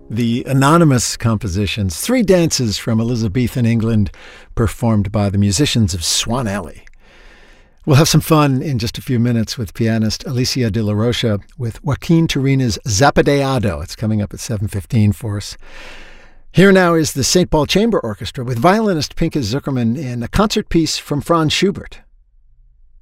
The anonymous compositions, three dances from Elizabethan England performed by the musicians of Swan Alley. We'll have some fun in just a few minutes with pianist Alicia de la Rocha with Joaquin Turina's Zapateado. It's coming up at 7:15 for us. Here now is the St. Paul Chamber Orchestra with violinist Pinchas Zukerman in a concert piece from Franz Schubert.